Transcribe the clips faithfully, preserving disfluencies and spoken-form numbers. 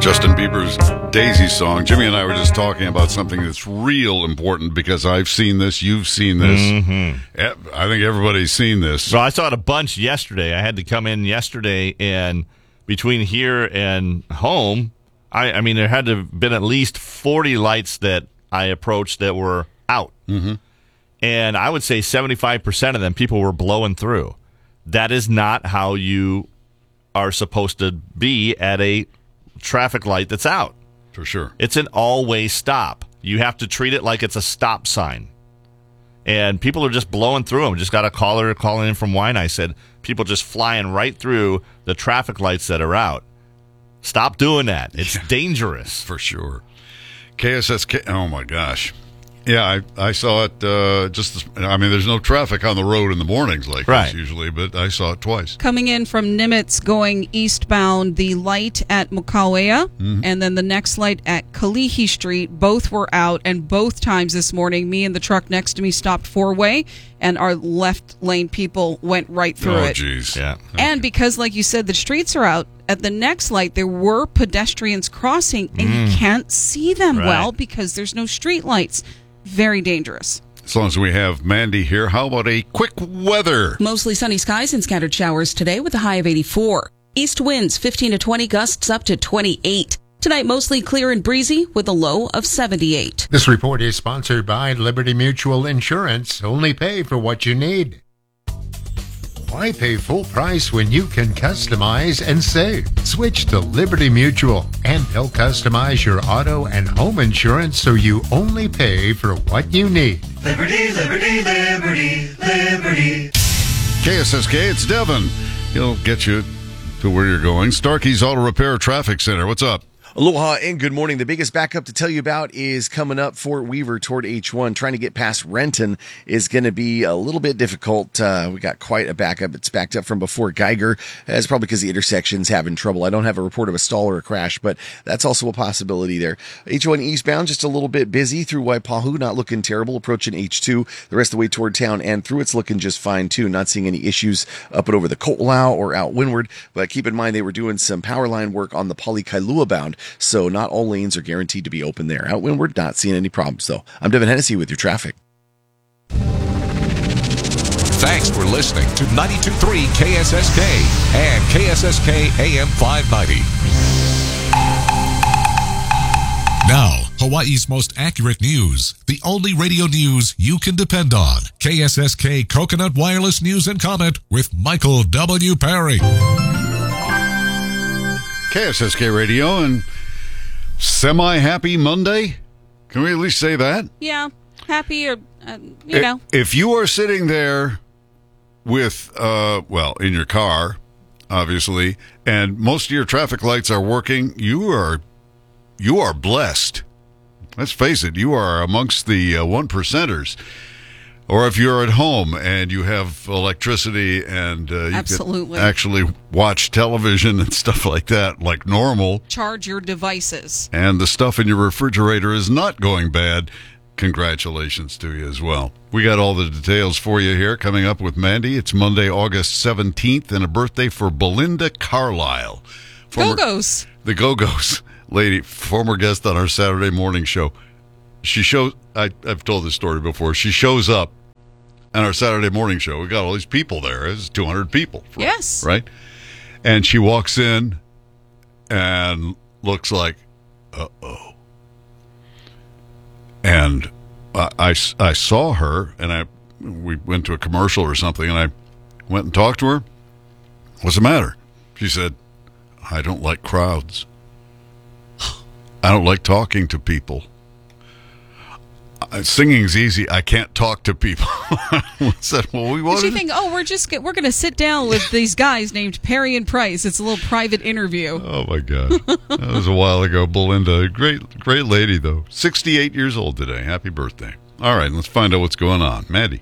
Justin Bieber's Daisy song. Jimmy and I were just talking about something that's real important because I've seen this, you've seen this. Mm-hmm. I think everybody's seen this. Well, I saw it a bunch yesterday. I had to come in yesterday, and between here and home, I, I mean, there had to have been at least forty lights that I approached that were out. Mm-hmm. And I would say seventy-five percent of them, people were blowing through. That is not how you are supposed to be at a traffic light that's out. For sure. It's an all-way stop. You have to treat it like it's a stop sign. And people are just blowing through them. Just got a caller calling in from Wine. I said, people just flying right through the traffic lights that are out. Stop doing that. It's yeah, dangerous. For sure. K S S K, oh my gosh. Yeah, I, I saw it uh, just, this, I mean, there's no traffic on the road in the mornings like right. this usually, but I saw it twice. Coming in from Nimitz going eastbound, the light at Mokawea, mm-hmm. and then the next light at Kalihi Street, both were out, and both times this morning, me and the truck next to me stopped four-way, and our left lane people went right through oh, it. Oh, jeez. Yeah. And because, like you said, the streets are out, at the next light, there were pedestrians crossing, and mm. you can't see them right. well because there's no street lights. Very dangerous. As long as we have Mandy here, how about a quick weather? Mostly sunny skies and scattered showers today with a high of eighty-four. East winds fifteen to twenty, gusts up to twenty-eight. Tonight mostly clear and breezy with a low of seventy-eight. This report is sponsored by Liberty Mutual Insurance. Only pay for what you need. Why pay full price when you can customize and save? Switch to Liberty Mutual, and they'll customize your auto and home insurance so you only pay for what you need. Liberty, Liberty, Liberty, Liberty. K S S K, it's Devin. He'll get you to where you're going. Starkey's Auto Repair Traffic Center. What's up? Aloha and good morning. The biggest backup to tell you about is coming up Fort Weaver toward H one. Trying to get past Renton is going to be a little bit difficult. Uh, we got quite a backup. It's backed up from before Geiger. That's probably because the intersection's having trouble. I don't have a report of a stall or a crash, but that's also a possibility there. H one eastbound, just a little bit busy through Waipahu, not looking terrible. Approaching H two, the rest of the way toward town and through, it's looking just fine too. Not seeing any issues up and over the Ko'olau or out windward, but keep in mind they were doing some power line work on the Palikailua bound. So not all lanes are guaranteed to be open there. Out windward, not seeing any problems, though. I'm Devin Hennessy with your traffic. Thanks for listening to ninety-two point three K S S K and K S S K A M five ninety. Now, Hawaii's most accurate news. The only radio news you can depend on. K S S K Coconut Wireless News and Comment with Michael W. Perry. K S S K Radio and semi-happy Monday? Can we at least say that? Yeah, happy or, uh, you if, know. If you are sitting there with, uh, well, in your car, obviously, and most of your traffic lights are working, you are you are blessed. Let's face it, you are amongst the uh, one percenters. Or if you're at home and you have electricity and uh, you Absolutely. can actually watch television and stuff like that, like normal. Charge your devices. And the stuff in your refrigerator is not going bad. Congratulations to you as well. We got all the details for you here coming up with Mandy. It's Monday, August seventeenth, and a birthday for Belinda Carlisle. Former, Go-Go's. The Go-Go's lady, former guest on our Saturday morning show. She shows, I, I've told this story before, she shows up on our Saturday morning show. We got all these people there. It's two hundred people. Right? Yes. Right? And she walks in and looks like, uh-oh. And I, I, I saw her, and I we went to a commercial or something, and I went and talked to her. What's the matter? She said, I don't like crowds. I don't like talking to people. Uh, singing's easy. I can't talk to people. I said, well, we wanted. Did you think, oh, we're just we're going to sit down with these guys named Perry and Price? It's a little private interview. Oh my gosh, that was a while ago. Belinda, great, great lady though. sixty-eight years old today. Happy birthday! All right, let's find out what's going on, Maddie.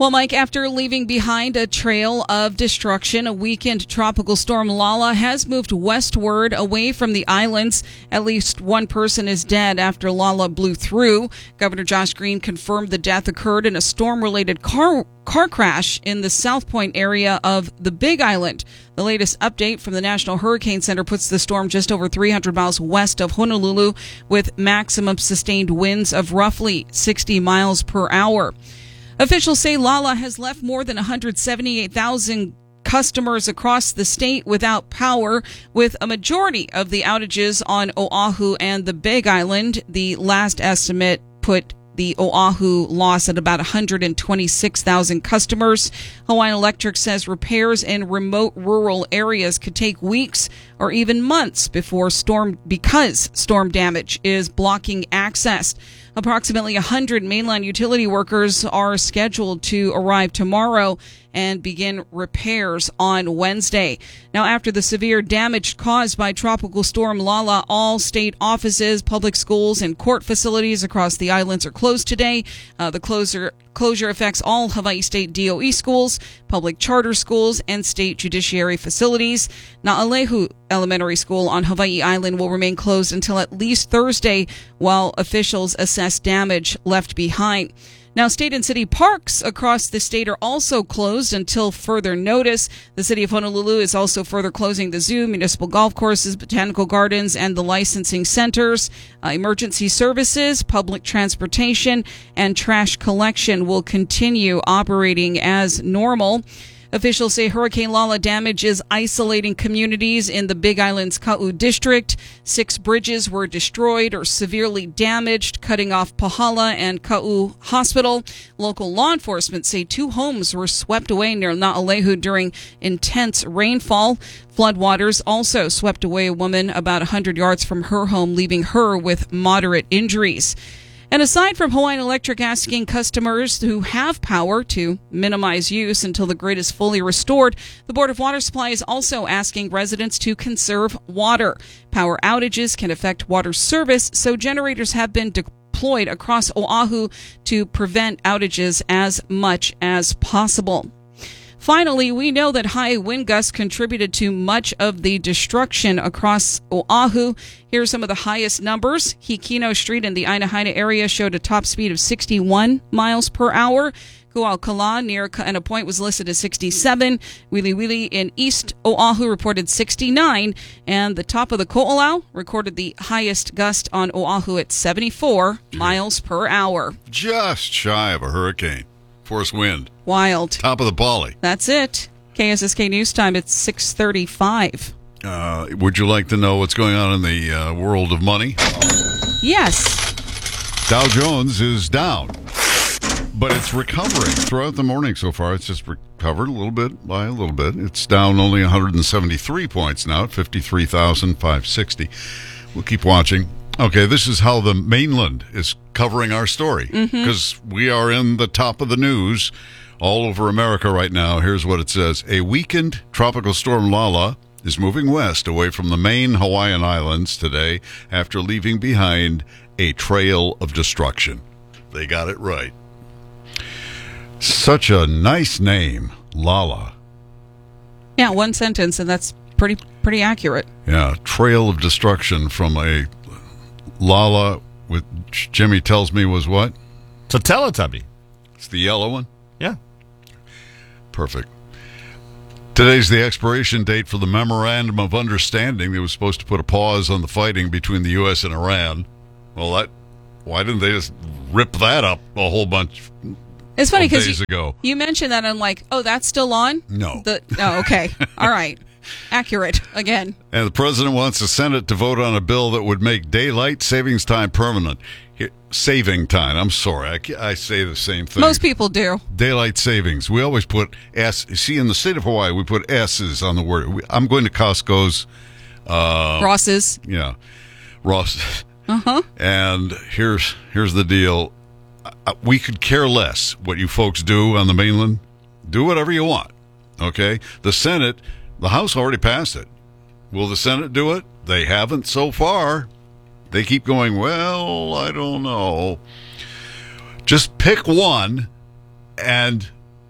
Well, Mike, after leaving behind a trail of destruction, a weakened tropical storm Lala has moved westward away from the islands. At least one person is dead after Lala blew through. Governor Josh Green confirmed the death occurred in a storm-related car car crash in the South Point area of the Big Island. The latest update from the National Hurricane Center puts the storm just over three hundred miles west of Honolulu with maximum sustained winds of roughly sixty miles per hour. Officials say Lala has left more than one hundred seventy-eight thousand customers across the state without power, with a majority of the outages on Oahu and the Big Island. The last estimate put the Oahu loss at about one hundred twenty-six thousand customers. Hawaiian Electric says repairs in remote rural areas could take weeks or even months before storm because storm damage is blocking access. Approximately one hundred mainline utility workers are scheduled to arrive tomorrow and begin repairs on Wednesday. Now, after the severe damage caused by Tropical Storm Lala, all state offices, public schools, and court facilities across the islands are closed today. Uh, the closure Closure affects all Hawaii State D O E schools, public charter schools, and state judiciary facilities. Na'alehu Elementary School on Hawaii Island will remain closed until at least Thursday while officials assess damage left behind. Now, state and city parks across the state are also closed until further notice. The city of Honolulu is also further closing the zoo, municipal golf courses, botanical gardens, and the licensing centers. Uh, emergency services, public transportation, and trash collection will continue operating as normal. Officials say Hurricane Lala damage is isolating communities in the Big Island's Ka'u district. Six bridges were destroyed or severely damaged, cutting off Pahala and Ka'u Hospital. Local law enforcement say two homes were swept away near Na'alehu during intense rainfall. Floodwaters also swept away a woman about one hundred yards from her home, leaving her with moderate injuries. And aside from Hawaiian Electric asking customers who have power to minimize use until the grid is fully restored, the Board of Water Supply is also asking residents to conserve water. Power outages can affect water service, so generators have been deployed across Oahu to prevent outages as much as possible. Finally, we know that high wind gusts contributed to much of the destruction across Oahu. Here are some of the highest numbers. Hikino Street in the Ainahaina area showed a top speed of sixty-one miles per hour. Kuaukala near Kaena Point was listed as sixty-seven. Wili Wili in East Oahu reported sixty-nine. And the top of the Ko'olau recorded the highest gust on Oahu at seventy-four miles per hour. Just shy of a hurricane. Force wind. Wild. Top of the Polly. That's it. K S S K News Time, it's six thirty-five. Uh, would you like to know what's going on in the uh, world of money? Yes. Dow Jones is down, but it's recovering throughout the morning so far. It's just recovered a little bit by a little bit. It's down only one hundred seventy-three points now at fifty-three thousand five hundred sixty. We'll keep watching. Okay, this is how the mainland is covering our story, because mm-hmm. we are in the top of the news all over America right now. Here's what it says. A weakened tropical storm Lala is moving west away from the main Hawaiian Islands today after leaving behind a trail of destruction. They got it right. Such a nice name, Lala. Yeah, one sentence, and that's pretty pretty accurate. Yeah, trail of destruction from a Lala, which Jimmy tells me was what? It's a Teletubby. It's the yellow one? Yeah. Perfect. Today's the expiration date for the Memorandum of Understanding that was supposed to put a pause on the fighting between the U S and Iran. Well, that why didn't they just rip that up a whole bunch It's funny because days you, ago? you mentioned that, and I'm like, oh, that's still on? No. The, oh, okay. All right. Accurate again. And the president wants the Senate to vote on a bill that would make daylight savings time permanent. Here, saving time. I'm sorry. I, I say the same thing. Most people do. Daylight savings. We always put S. See, in the state of Hawaii, we put S's on the word. We, I'm going to Costco's. Uh, Ross's. Yeah. Ross. Uh-huh. And here's here's the deal. We could care less what you folks do on the mainland. Do whatever you want. Okay? The Senate... The House already passed it. Will the Senate do it? They haven't so far. They keep going, well, I don't know. Just pick one and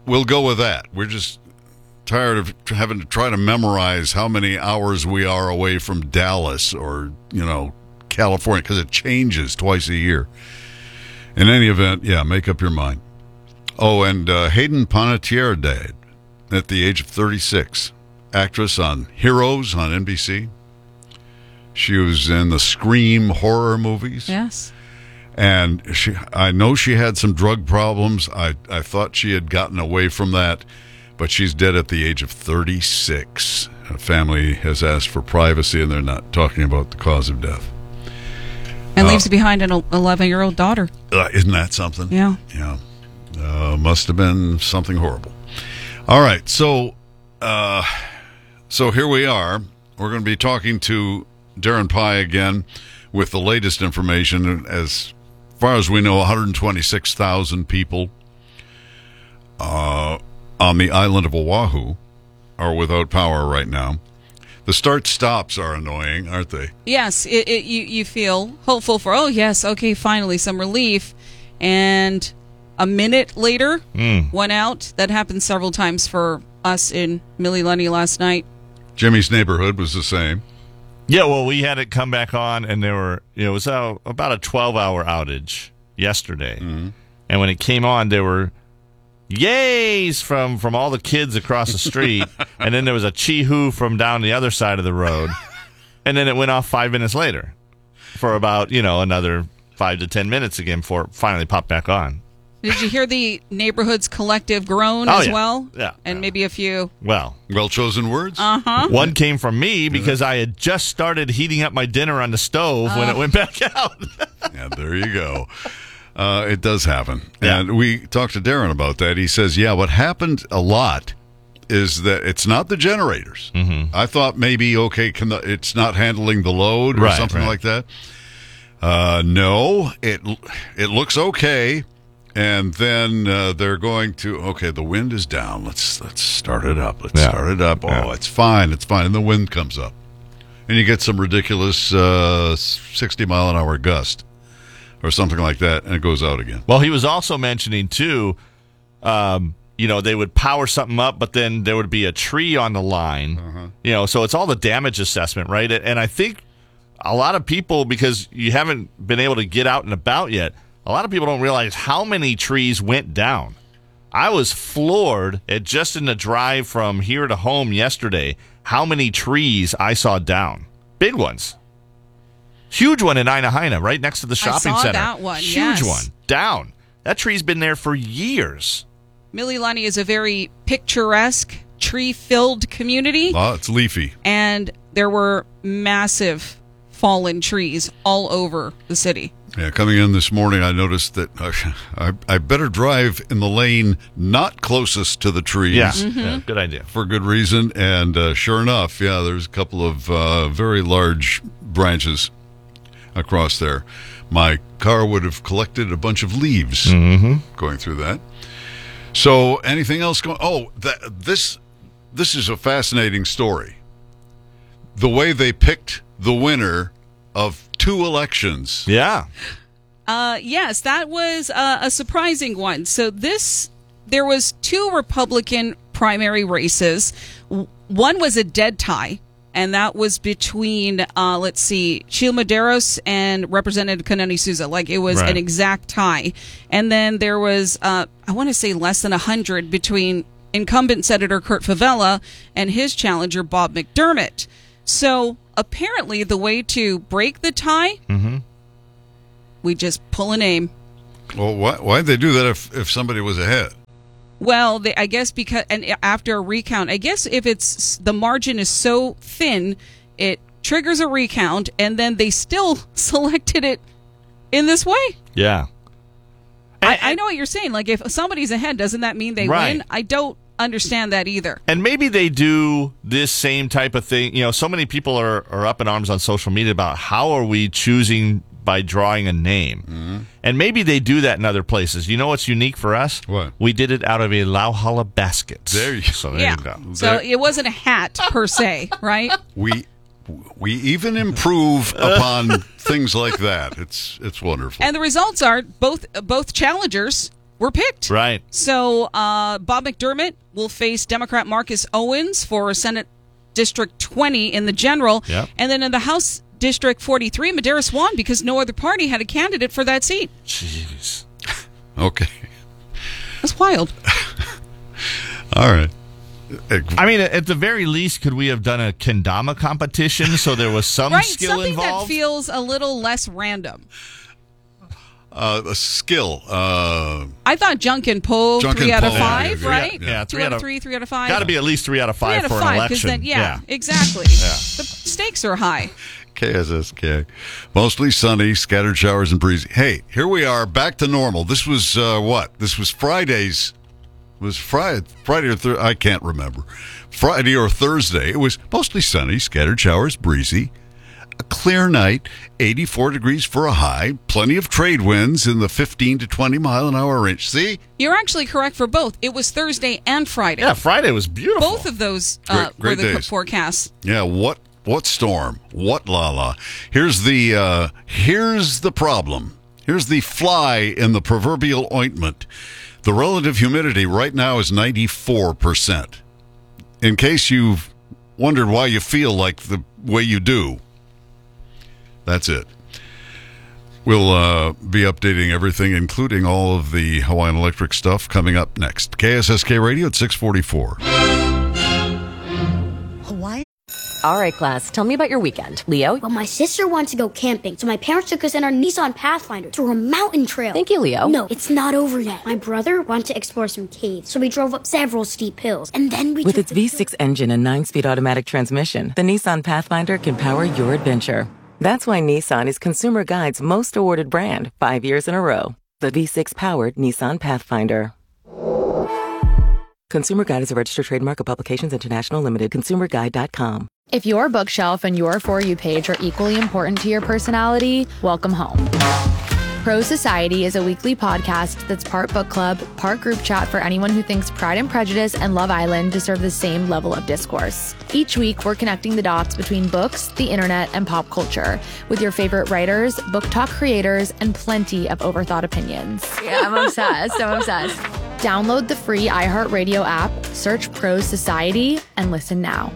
we'll go with that. We're just tired of having to try to memorize how many hours we are away from Dallas or, you know, California, because it changes twice a year. In any event, yeah, make up your mind. Oh, and uh, Hayden Panettiere died at the age of thirty-six. Actress on Heroes on N B C. She was in the Scream horror movies. Yes. And she, I know she had some drug problems. I, I thought she had gotten away from that, but she's dead at the age of thirty-six. Her family has asked for privacy, and they're not talking about the cause of death. And Uh, leaves behind an eleven-year-old daughter. Uh, isn't that something? Yeah. Yeah. Uh, must have been something horrible. All right. So, uh, so here we are. We're going to be talking to Darren Pye again with the latest information. As far as we know, one hundred twenty-six thousand people uh, on the island of Oahu are without power right now. The start-stops are annoying, aren't they? Yes, it, it, you, you feel hopeful for, oh, yes, okay, finally, some relief. And a minute later, Mm. went out. That happened several times for us in Mililani last night. Jimmy's neighborhood was the same. Yeah, well, we had it come back on, and there were, you know, it was uh, about a twelve-hour outage yesterday. Mm-hmm. And when it came on, there were yays from, from all the kids across the street, and then there was a chee-hoo from down the other side of the road, and then it went off five minutes later for about, you know, another five to ten minutes again before it finally popped back on. Did you hear the neighborhood's collective groan Oh, as yeah. well? Yeah. And maybe a few. Well, Well-chosen words? Uh-huh. one came from me because I had just started heating up my dinner on the stove when it went back out. Yeah, there you go. Uh, it does happen. Yeah. And we talked to Darren about that. He says, yeah, what happened a lot is that it's not the generators. Mm-hmm. I thought maybe, okay, can the, it's not handling the load or Right, something right. like that. Uh, no, it it looks okay. And then uh, they're going to, okay, the wind is down. Let's let's start it up. Let's Yeah. start it up. Oh, Yeah. it's fine. It's fine. And the wind comes up. And you get some ridiculous uh, sixty mile an hour gust or something like that, and it goes out again. Well, he was also mentioning, too, um, you know, they would power something up, but then there would be a tree on the line. Uh-huh. You know, so it's all the damage assessment, right? And I think a lot of people, because you haven't been able to get out and about yet, a lot of people don't realize how many trees went down. I was floored at just in the drive from here to home yesterday, how many trees I saw down. Big ones. Huge one in Inahaina, right next to the shopping saw center. that one, Huge yes. one. Down. That tree's been there for years. Mililani is a very picturesque, tree-filled community. Oh, it's leafy. And there were massive fallen trees all over the city. Yeah, coming in this morning, I noticed that uh, I, I better drive in the lane not closest to the trees. Yeah, yeah, good idea. For good reason. And uh, sure enough, yeah, there's a couple of uh, very large branches across there. My car would have collected a bunch of leaves Mm-hmm. going through that. So anything else going? Oh, that, this this is a fascinating story. The way they picked the winner of two elections. Yeah. Uh, yes, that was uh, a surprising one. So this, there was two Republican primary races. W- One was a dead tie, and that was between, uh, let's see, Chil Medeiros and Representative Kanani Souza. Like, it was Right. an exact tie. And then there was, uh, I want to say less than one hundred between incumbent Senator Kurt Favela and his challenger, Bob McDermott. So apparently the way to break the tie, Mm-hmm. we just pull a name. Well, why, why'd they do that if, if somebody was ahead? Well, they, I guess because, and after a recount, I guess if it's, the margin is so thin, it triggers a recount, and then they still selected it in this way. Yeah. I, I know what you're saying. Like, if somebody's ahead, doesn't that mean they Right. win? I don't understand that either. And maybe they do this same type of thing. You know, so many people are, are up in arms on social media about how are we choosing by drawing a name. Mm-hmm. And maybe they do that in other places. You know what's unique for us? What? We did it out of a Lauhala basket. There you- So there yeah. you go. So There- it wasn't a hat per se, right? We we even improve upon things like that. It's it's wonderful. And the results are both both challengers were picked. Right. So uh, Bob McDermott will face Democrat Marcus Owens for Senate District twenty in the general. Yep. And then in the House District forty-three, Medeiros won because no other party had a candidate for that seat. Jeez. Okay. That's wild. All right. I mean, at the very least, could we have done a kendama competition so there was some Right, skill something involved? that feels a little less random. Uh, a skill. Uh, I thought junk and pull, Junk three and out of pull, five, yeah, right? yeah. Yeah, Two three out out of of- three, three out of five. Got to be at least three out of three five out of for five, an election. then, yeah, exactly. Yeah. The stakes are high. K S S K. Mostly sunny, scattered showers and breezy. Hey, here we are, back to normal. This was uh, what? This was Friday's. Was Friday, Friday or Thursday? I can't remember. Friday or Thursday. It was mostly sunny, scattered showers, breezy. A clear night, eighty-four degrees for a high. Plenty of trade winds in the fifteen to twenty mile an hour range. See? You're actually correct for both. It was Thursday and Friday. Yeah, Friday was beautiful. Both of those uh, Great- great were the days. forecasts. Yeah, what what storm? What la la? Here's the uh, here's the problem. Here's the fly in the proverbial ointment. The relative humidity right now is ninety-four percent. In case you've wondered why you feel like the way you do, that's it. We'll uh, be updating everything, including all of the Hawaiian Electric stuff, coming up next. K S S K Radio at six forty-four. Hawaii. All right, class, tell me about your weekend. Leo? Well, my sister wants to go camping, so my parents took us in our Nissan Pathfinder through a mountain trail. Thank you, Leo. No, it's not over yet. My brother wanted to explore some caves, so we drove up several steep hills, and then we With took its the V six engine and nine-speed automatic transmission, the Nissan Pathfinder can power your adventure. That's why Nissan is Consumer Guide's most awarded brand, five years in a row. The V six-powered Nissan Pathfinder. Consumer Guide is a registered trademark of Publications International Limited. consumer guide dot com. If your bookshelf and your For You page are equally important to your personality, welcome home. Pro Society is a weekly podcast that's part book club, part group chat for anyone who thinks Pride and Prejudice and Love Island deserve the same level of discourse. Each week, we're connecting the dots between books, the internet, and pop culture with your favorite writers, book talk creators, and plenty of overthought opinions. Yeah, I'm obsessed. I'm obsessed. Download the free iHeartRadio app, search Pro Society, and listen now.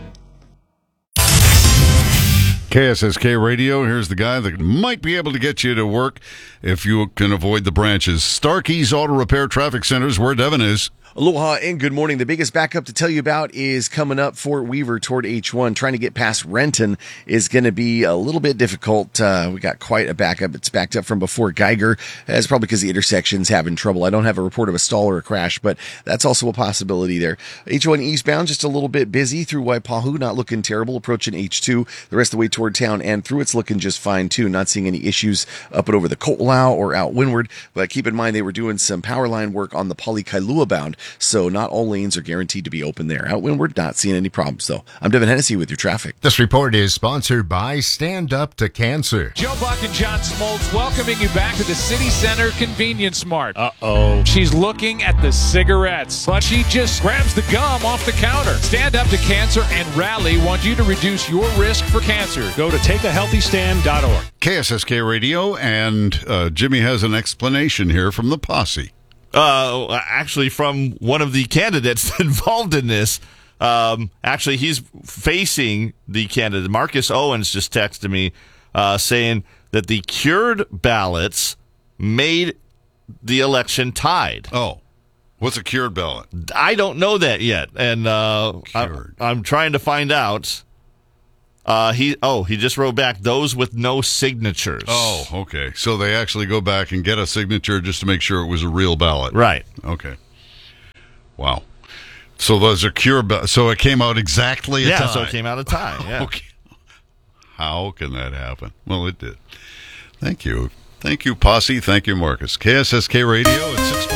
K S S K Radio, here's the guy that might be able to get you to work if you can avoid the branches. Starkey's Auto Repair Traffic Centers, where Devin is. Aloha and good morning. The biggest backup to tell you about is coming up. Fort Weaver toward H one. Trying to get past Renton is going to be a little bit difficult. Uh, we got quite a backup. It's backed up from before Geiger. That's probably because the intersection's having trouble. I don't have a report of a stall or a crash, but that's also a possibility there. H one eastbound, just a little bit busy through Waipahu, not looking terrible. Approaching H two, the rest of the way toward town and through, it's looking just fine too. Not seeing any issues up and over the Ko'olau or out windward, but keep in mind they were doing some power line work on the Palikailua bound. So not all lanes are guaranteed to be open there. Out windward, not seeing any problems though. I'm Devin Hennessy with your traffic. This report is sponsored by Stand Up to Cancer. Joe Buck and John Smoltz welcoming you back to the City Center Convenience Mart. Uh-oh. She's looking at the cigarettes, but she just grabs the gum off the counter. Stand Up to Cancer and Rally want you to reduce your risk for cancer. Go to take a healthy stand dot org. K S S K Radio, and uh, Jimmy has an explanation here from the posse. Uh, actually, from one of the candidates involved in this. Um, actually, he's facing the candidate. Marcus Owens just texted me uh, saying that the cured ballots made the election tied. Oh, what's a cured ballot? I don't know that yet, and uh, I, I'm trying to find out. Uh, he oh he just wrote back those with no signatures. Oh, okay. So they actually go back and get a signature just to make sure it was a real ballot. Right. Okay. Wow. So those are cure. Ba- so it came out exactly a yeah, tie. so it came out a tie. Yeah. Okay. How can that happen? Well, it did. Thank you. Thank you, Posse. Thank you, Marcus. K S S K Radio at six forty.